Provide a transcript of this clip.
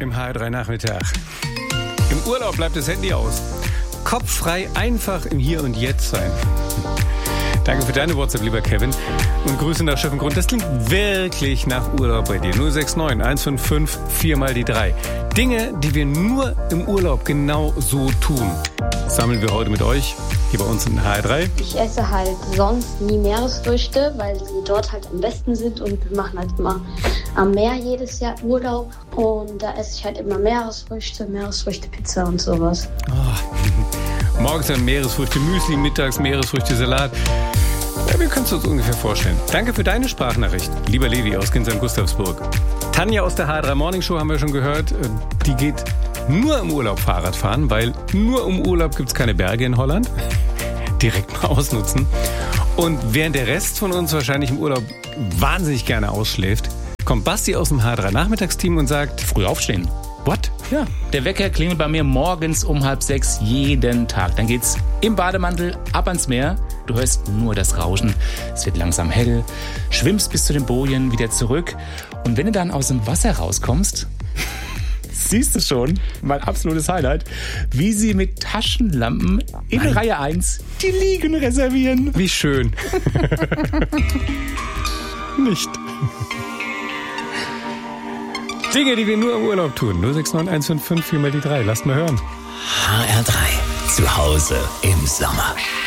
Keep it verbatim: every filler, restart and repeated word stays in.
im H R drei Nachmittag. Im Urlaub bleibt das Handy aus. Kopffrei einfach im Hier und Jetzt sein. Danke für deine WhatsApp, lieber Kevin. Und Grüße nach Schöffengrund. Das klingt wirklich nach Urlaub bei dir. null sechs neun eins fünf fünf vier mal die drei. Dinge, die wir nur im Urlaub genau so tun, sammeln wir heute mit euch hier bei uns in H R drei. Ich esse halt sonst nie Meeresfrüchte, weil sie dort halt am besten sind, und wir machen halt immer am Meer jedes Jahr Urlaub, und da esse ich halt immer Meeresfrüchte, Meeresfrüchte-Pizza und sowas. Oh. Morgens dann Meeresfrüchte Müsli, mittags Meeresfrüchte Salat. Ja, wir können es uns ungefähr vorstellen. Danke für deine Sprachnachricht, lieber Levi aus Kinzheim Gustavsburg. Tanja aus der H R drei Morning Show haben wir schon gehört. Die geht nur im Urlaub Fahrrad fahren, weil nur im Urlaub gibt es keine Berge in Holland. Direkt mal ausnutzen. Und während der Rest von uns wahrscheinlich im Urlaub wahnsinnig gerne ausschläft, kommt Basti aus dem H R drei Nachmittagsteam und sagt: Früh aufstehen. What? Ja, der Wecker klingelt bei mir morgens um halb sechs jeden Tag. Dann geht's im Bademantel ab ans Meer. Du hörst nur das Rauschen. Es wird langsam hell. Schwimmst bis zu den Bojen, wieder zurück. Und wenn du dann aus dem Wasser rauskommst, siehst du schon, mein absolutes Highlight, wie sie mit Taschenlampen in Nein. Reihe eins die Liegen reservieren. Wie schön. Nicht. Dinge, die wir nur im Urlaub tun. null sechs neun eins fünf fünf vier mal die drei. Lasst mal hören. H R drei. Zu Hause im Sommer.